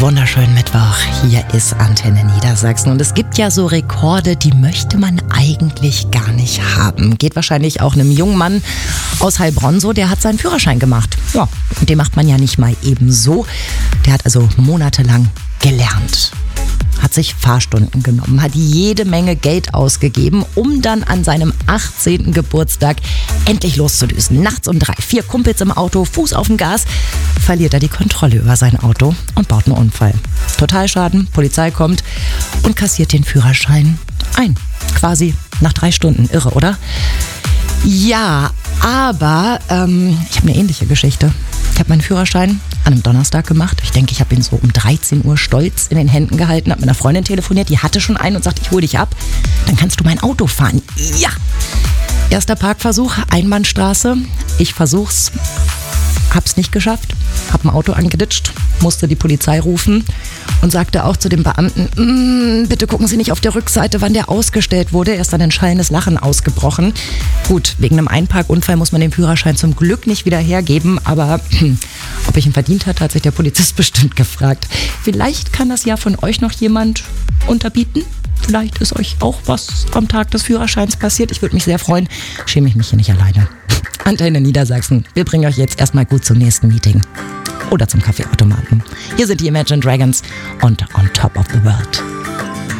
wunderschönen Mittwoch. Hier ist Antenne Niedersachsen und es gibt ja so Rekorde, die möchte man eigentlich gar nicht haben. Geht wahrscheinlich auch einem jungen Mann aus Heilbronn so, der hat seinen Führerschein gemacht. Ja, und den macht man ja nicht mal eben so. Der hat also monatelang gelernt. Hat sich Fahrstunden genommen, hat jede Menge Geld ausgegeben, um dann an seinem 18. Geburtstag endlich loszudüsen. Nachts um 3, 4 Kumpels im Auto, Fuß auf dem Gas, verliert er die Kontrolle über sein Auto und baut einen Unfall. Totalschaden, Polizei kommt und kassiert den Führerschein ein. Quasi nach 3 Stunden. Irre, oder? Ja, aber ich habe eine ähnliche Geschichte. Ich habe meinen Führerschein an einem Donnerstag gemacht. Ich denke, ich habe ihn so um 13 Uhr stolz in den Händen gehalten, habe mit einer Freundin telefoniert, die hatte schon einen und sagte, ich hole dich ab, dann kannst du mein Auto fahren. Ja! Erster Parkversuch, Einbahnstraße. Ich versuch's, hab's nicht geschafft, hab ein Auto angeditscht, musste die Polizei rufen und sagte auch zu dem Beamten, bitte gucken Sie nicht auf der Rückseite, wann der ausgestellt wurde. Er ist dann in schallendes Lachen ausgebrochen. Gut, wegen einem Einparkunfall muss man den Führerschein zum Glück nicht wieder hergeben, aber ob ich ihn verdient hatte, hat sich der Polizist bestimmt gefragt. Vielleicht kann das ja von euch noch jemand unterbieten. Vielleicht ist euch auch was am Tag des Führerscheins passiert. Ich würde mich sehr freuen. Schäme ich mich hier nicht alleine. Antenne Niedersachsen. Wir bringen euch jetzt erstmal gut zum nächsten Meeting. Oder zum Kaffeeautomaten. Hier sind die Imagine Dragons und On Top of the World.